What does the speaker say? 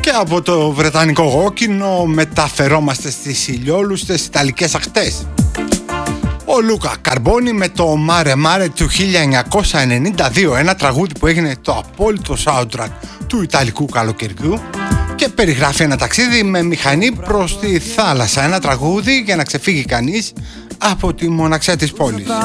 Και από το βρετανικό γόκκινο μεταφερόμαστε στις ηλιόλουστες ιταλικές ακτές. Ο Λούκα Καρμπόνι με το Μάρε Μάρε του 1992, ένα τραγούδι που έγινε το απόλυτο soundtrack του ιταλικού καλοκαιριού και περιγράφει ένα ταξίδι με μηχανή προς τη θάλασσα, ένα τραγούδι για να ξεφύγει κανείς από τη μοναξιά της πόλης.